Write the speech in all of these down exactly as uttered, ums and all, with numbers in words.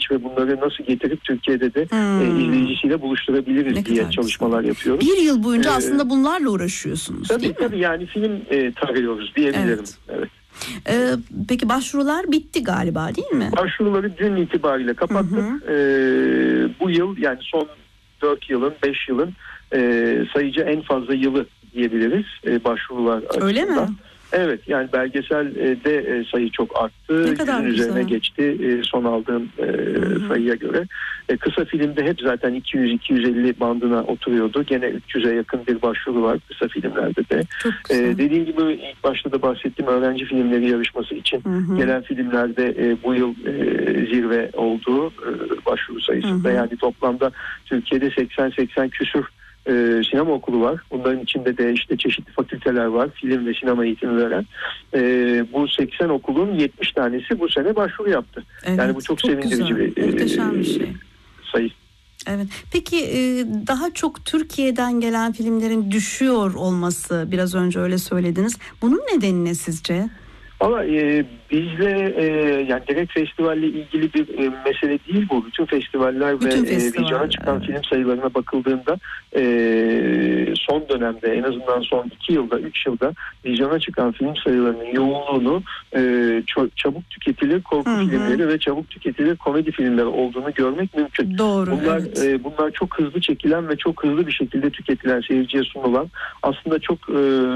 yapmış ve bunları nasıl getirip Türkiye'de de hmm. e, izleyicisiyle buluşturabiliriz ne diye çalışmalar güzel. yapıyoruz. Bir yıl boyunca ee, aslında bunlarla uğraşıyorsunuz, tabii, değil mi? Tabii yani film e, tarıyoruz diyebilirim. Evet. Evet. Ee, peki başvurular bitti galiba, değil mi? Başvuruları dün itibariyle kapattık. Hı hı. Ee, bu yıl yani son dört yılın, beş yılın e, sayıca en fazla yılı diyebiliriz e, başvurular açısından. Öyle mi? Evet, yani belgeselde sayı çok arttı. Yüzün üzerine geçti son aldığım Hı-hı. sayıya göre. Kısa filmde hep zaten iki yüz iki yüz elli bandına oturuyordu. Gene üç yüze yakın bir başvuru var kısa filmlerde de. Ee, dediğim gibi ilk başta da bahsettiğim öğrenci filmleri yarışması için Hı-hı. gelen filmlerde bu yıl zirve oldu başvuru sayısında. Hı-hı. Yani toplamda Türkiye'de seksen seksen küsur Ee, sinema okulu var. Bunların içinde de işte çeşitli fakülteler var. Film ve sinema eğitimi veren. Ee, bu seksen okulun yetmiş tanesi bu sene başvuru yaptı. Evet, yani bu çok, çok sevindirici güzel. bir, Muhteşem bir şey. sayı. Evet. Peki daha çok Türkiye'den gelen filmlerin düşüyor olması, biraz önce öyle söylediniz. Bunun nedeni ne sizce? Ama e, bizle e, yani direkt festivalle ilgili bir e, mesele değil bu. Bütün festivaller Bütün ve festival, e, vizyona çıkan evet. film sayılarına bakıldığında e, son dönemde en azından son iki yılda, üç yılda vizyona çıkan film sayılarının yoğunluğunu e, çabuk tüketilir korku Hı-hı. filmleri ve çabuk tüketilir komedi filmleri olduğunu görmek mümkün. Doğru. Bunlar evet. e, bunlar çok hızlı çekilen ve çok hızlı bir şekilde tüketilen, seyirciye sunulan aslında çok e,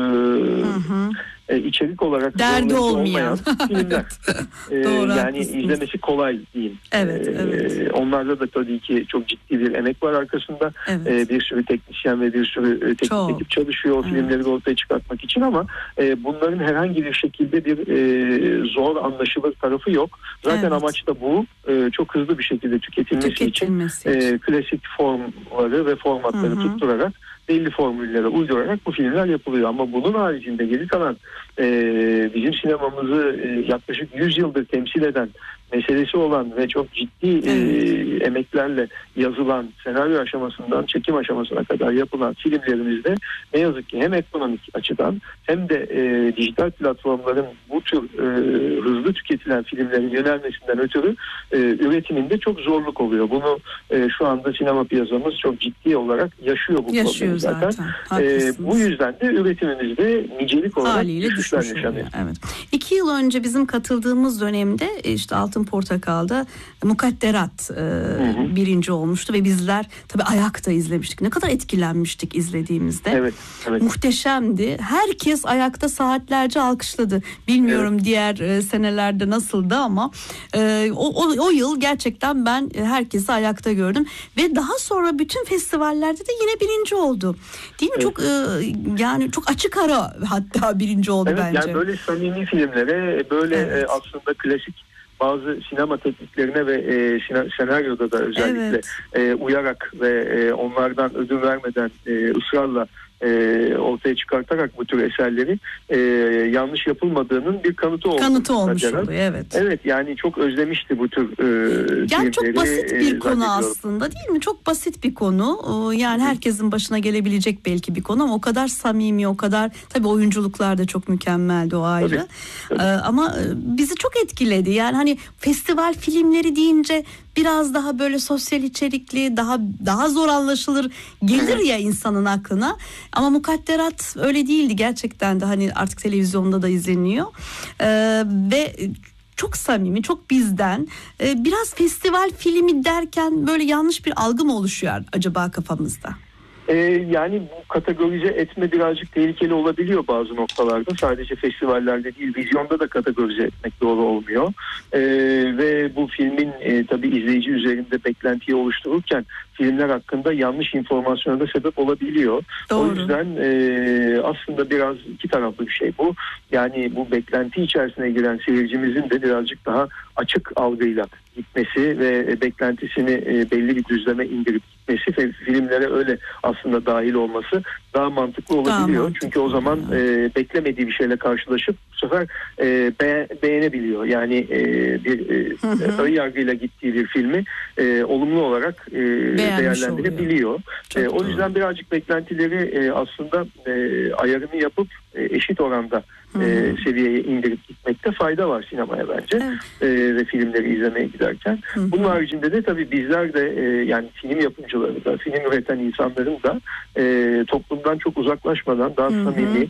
Hı-hı. E, içerik olarak derdi olmayan filmler. e, Doğru, yani haklısınız. izlemesi kolay diyeyim. Evet, e, evet. Onlarda da tabii ki çok ciddi bir emek var arkasında. Evet. E, bir sürü teknisyen ve bir sürü e, teknik çok. ekip çalışıyor o evet. filmleri de ortaya çıkartmak için ama e, bunların herhangi bir şekilde bir e, zor anlaşılır tarafı yok. Zaten evet. amaç da bu. E, çok hızlı bir şekilde tüketilmesi, tüketilmesi için, için E, klasik formları ve formatları Hı-hı. tutturarak belli formüllere uydurarak bu filmler yapılıyor. Ama bunun haricinde geri kalan e, bizim sinemamızı e, yaklaşık yüz yıldır temsil eden meselesi olan ve çok ciddi evet. e, emeklerle yazılan senaryo aşamasından çekim aşamasına kadar yapılan filmlerimizde ne yazık ki hem ekonomik açıdan hem de e, dijital platformların bu tür e, hızlı tüketilen filmlerin yönelmesinden ötürü e, üretiminde çok zorluk oluyor. Bunu e, şu anda sinema piyasamız çok ciddi olarak yaşıyor bu yaşıyor zaten. zaten. E, bu yüzden de üretimimizde nicelik olarak haliyle düşmüş oluyor. Evet. İki yıl önce bizim katıldığımız dönemde işte Altın Portakal'da Mukadderat e, birinci olmuştu ve bizler tabii ayakta izlemiştik. Ne kadar etkilenmiştik izlediğimizde. Evet, evet. Muhteşemdi. Herkes ayakta saatlerce alkışladı. Bilmiyorum evet. diğer e, senelerde nasıldı ama e, o, o, o yıl gerçekten ben herkesi ayakta gördüm ve daha sonra bütün festivallerde de yine birinci oldu. Değil mi? Evet. Çok e, yani çok açık ara hatta birinci oldu evet, bence. Yani böyle samimi filmlere, böyle evet. e, aslında klasik bazı sinema tekniklerine ve e, senaryoda da özellikle evet. e, uyarak ve e, onlardan ödün vermeden e, ısrarla e, ortaya çıkartarak bu tür eserleri e, yanlış yapılmadığının bir kanıtı oldu. Kanıtı olmuş oluyor, evet. Evet, yani çok özlemişti bu tür e, yani filmleri. Çok basit bir e, konu aslında, değil mi? Çok basit bir konu. Yani Hı. herkesin başına gelebilecek belki bir konu ama o kadar samimi, o kadar tabii oyunculuklar da çok mükemmeldi, o ayrı. Tabii, tabii. Ee, ama bizi çok etkiledi. Yani hani festival filmleri deyince biraz daha böyle sosyal içerikli, daha daha zor anlaşılır gelir ya insanın aklına. Ama Mukadderat öyle değildi gerçekten de, hani artık televizyonda da izleniyor. Ee, ve çok samimi, çok bizden. Ee, biraz festival filmi derken böyle yanlış bir algı mı oluşuyor acaba kafamızda? Ee, yani bu kategorize etme birazcık tehlikeli olabiliyor bazı noktalarda. Sadece festivallerde değil, vizyonda da kategorize etmek doğru olmuyor. Ee, ve bu filmin e, tabii izleyici üzerinde beklentiyi oluştururken filmler hakkında yanlış informasyona da sebep olabiliyor. Doğru. O yüzden e, aslında biraz iki taraflı bir şey bu. Yani bu beklenti içerisine giren seyircimizin de birazcık daha açık algıyla gitmesi ve beklentisini e, belli bir düzleme indirip gitmesi ve filmlere öyle aslında dahil olması daha mantıklı olabiliyor. Daha mantıklı. Çünkü o zaman e, beklemediği bir şeyle karşılaşıp bu sefer e, be, beğenebiliyor. Yani e, bir e, ön yargıyla gittiği bir filmi e, olumlu olarak e, değerlendirebiliyor. E, o yüzden birazcık beklentileri e, aslında e, ayarını yapıp e, eşit oranda e, seviyeye indirip gitmekte fayda var sinemaya bence. Evet. E, ve filmleri izlemeye giderken. Hı hı. Bunun haricinde de tabii bizler de e, yani film yapımcıları da, film üreten insanların da e, toplumdan çok uzaklaşmadan daha hı hı. samimi,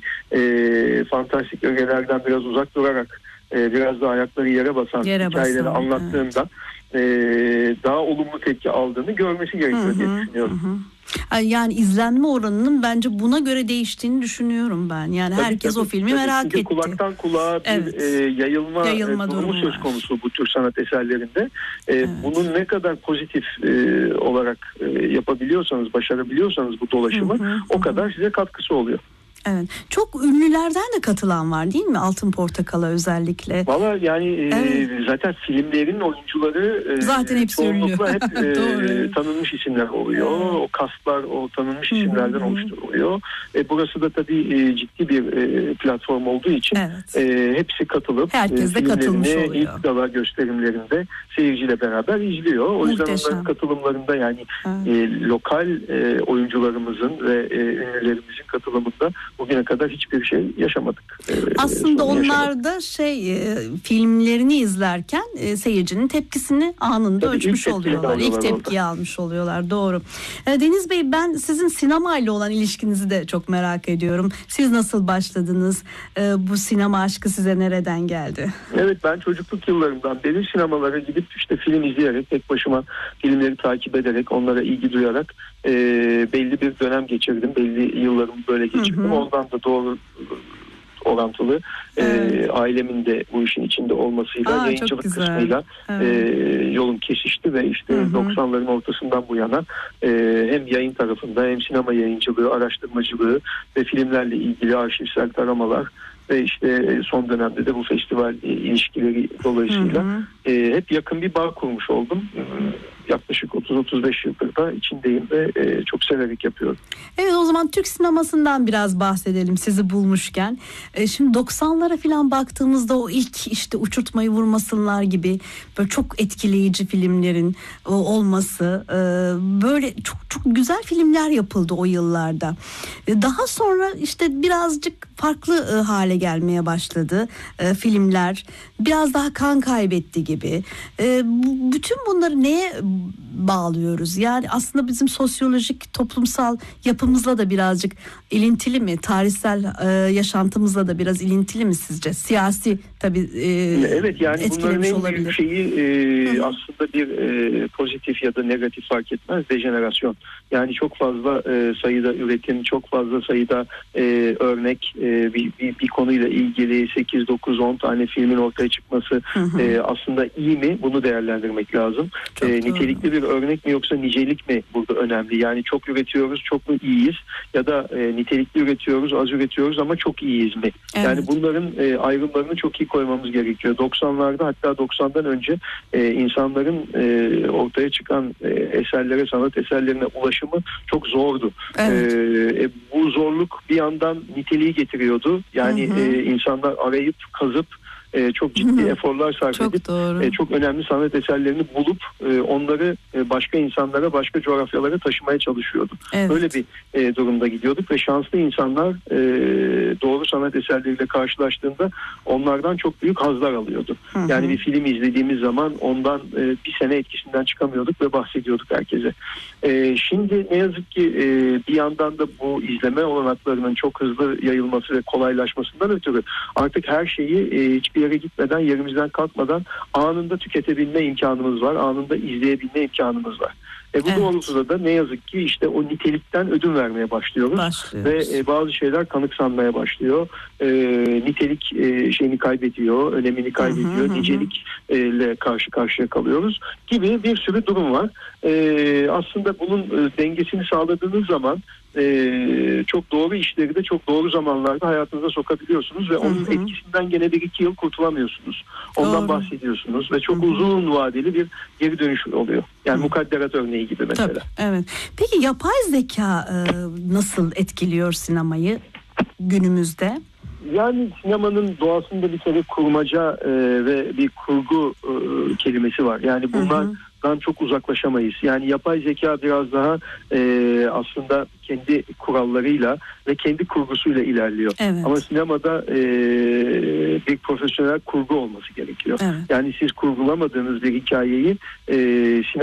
e, fantastik ögelerden biraz uzak durarak e, biraz da ayakları yere basan yere hikayeleri basan, anlattığında evet. e, daha olumlu tepki aldığını görmesi gerekiyor hı hı. diye düşünüyorum. Hı hı. Yani izlenme oranının bence buna göre değiştiğini düşünüyorum ben. Yani tabii, herkes tabii, o filmi tabii. merak Çünkü etti. Kulaktan kulağa bir evet. e, yayılma, yayılma durumu, durumu söz konusu bu tür sanat eserlerinde. E, evet. Bunun ne kadar pozitif e, olarak e, yapabiliyorsanız, başarabiliyorsanız bu dolaşımı hı hı, o hı. kadar size katkısı oluyor. Evet. Çok ünlülerden de katılan var değil mi? Altın Portakal'a özellikle. Valla yani evet. e, zaten filmlerin oyuncuları e, zaten hepsi çoğunlukla hep e, tanınmış isimler oluyor. Evet. O kastlar o tanınmış Hı-hı. isimlerden oluşturuluyor. E, burası da tabii e, ciddi bir e, platform olduğu için evet. e, hepsi katılıp herkes de e, katılmış oluyor. İlk gala gösterimlerinde seyirciyle beraber izliyor. O Muhteşem. yüzden onların katılımlarında yani evet. e, lokal e, oyuncularımızın ve e, ünlülerimizin katılımında bugüne kadar hiçbir şey yaşamadık. Ee, Aslında onlar da şey e, filmlerini izlerken e, seyircinin tepkisini anında Tabii ölçmüş ilk oluyorlar. İlk tepkiyi orada. almış oluyorlar. Doğru. E, Deniz Bey, ben sizin sinemayla olan ilişkinizi de çok merak ediyorum. Siz nasıl başladınız? E, bu sinema aşkı size nereden geldi? Evet, ben çocukluk yıllarımdan beri sinemalara gidip işte film izleyerek, tek başıma filmleri takip ederek, onlara ilgi duyarak e, belli bir dönem geçirdim. Belli yıllarımı böyle geçirdim. Hı hı. Ondan da doğru orantılı evet. e, ailemin de bu işin içinde olmasıyla Aa, yayıncılık kısmıyla evet. e, yolum kesişti ve işte hı hı. doksanların ortasından bu yana e, hem yayın tarafında hem sinema yayıncılığı, araştırmacılığı ve filmlerle ilgili arşivsel taramalar ve işte son dönemde de bu festival ilişkileri dolayısıyla hı hı. E, hep yakın bir bağ kurmuş oldum. Yaklaşık otuz otuz beş yıldır da içindeyim ve e, çok severek yapıyorum. Evet, o zaman Türk sinemasından biraz bahsedelim sizi bulmuşken. E, şimdi doksanlara falan baktığımızda o ilk işte Uçurtmayı Vurmasınlar gibi böyle çok etkileyici filmlerin o, olması e, böyle çok çok güzel filmler yapıldı o yıllarda. E, daha sonra işte birazcık farklı e, hale gelmeye başladı e, filmler. Biraz daha kan kaybetti gibi. E, bu, bütün bunları neye bağlıyoruz? Yani aslında bizim sosyolojik, toplumsal yapımızla da birazcık ilintili mi? Tarihsel e, yaşantımızla da biraz ilintili mi sizce? Siyasi tabii e, evet, yani bunların en büyük şeyi e, aslında bir e, pozitif ya da negatif fark etmez, dejenerasyon. Yani çok fazla e, sayıda üretim, çok fazla sayıda e, örnek, e, bir, bir, bir konuyla ilgili sekiz dokuz on tane filmin ortaya çıkması hı hı. E, aslında iyi mi? Bunu değerlendirmek lazım. E, nitelikli bir örnek mi yoksa nicelik mi burada önemli? Yani çok üretiyoruz, çok mu iyiyiz? Ya da e, nitelikli üretiyoruz, az üretiyoruz ama çok iyiyiz mi? Evet. Yani bunların e, ayrımlarını çok iyi koymamız gerekiyor. doksanlarda, hatta doksandan önce e, insanların e, ortaya çıkan e, eserlere, sanat eserlerine ulaşımı çok zordu. Evet. E, bu zorluk bir yandan niteliği getiriyordu. Yani hı hı. E, insanlar arayıp, kazıp Ee, çok ciddi Hı-hı. eforlar sarf çok edip e, çok önemli sanat eserlerini bulup e, onları e, başka insanlara, başka coğrafyalara taşımaya çalışıyordu. Evet. Böyle bir e, durumda gidiyorduk ve şanslı insanlar e, doğru sanat eserleriyle karşılaştığında onlardan çok büyük hazlar alıyordu. Hı-hı. Yani bir film izlediğimiz zaman ondan e, bir sene etkisinden çıkamıyorduk ve bahsediyorduk herkese. E, şimdi ne yazık ki e, bir yandan da bu izleme olanaklarının çok hızlı yayılması ve kolaylaşmasından ötürü artık her şeyi e, hiçbir yere gitmeden, yerimizden kalkmadan anında tüketebilme imkanımız var. Anında izleyebilme imkanımız var. E bu evet. doğrultuda da ne yazık ki işte o nitelikten ödün vermeye başlıyoruz. Başlıyoruz. Ve e, bazı şeyler kanıksanmaya başlıyor. E, nitelik e, şeyini kaybediyor, önemini kaybediyor. Hı hı, nicelikle e, karşı karşıya kalıyoruz gibi bir sürü durum var. E, aslında bunun e, dengesini sağladığınız zaman Ee, çok doğru işleri de çok doğru zamanlarda hayatınıza sokabiliyorsunuz ve onun hı hı. etkisinden gene bir iki yıl kurtulamıyorsunuz. Ondan doğru. bahsediyorsunuz ve çok hı hı. uzun vadeli bir geri dönüş oluyor. Yani hı. mukadderat örneği gibi mesela. Tabii, evet. Peki yapay zeka e, nasıl etkiliyor sinemayı günümüzde? Yani sinemanın doğasında bir kere kurmaca e, ve bir kurgu e, kelimesi var. Yani bunlar hı hı. dan çok uzaklaşamayız. Yani yapay zeka biraz daha e, aslında kendi kurallarıyla ve kendi kurgusuyla ilerliyor. Evet. Ama sinemada e, bir profesyonel kurgu olması gerekiyor. Evet. Yani siz kurgulamadığınız bir hikayeyi e, sinema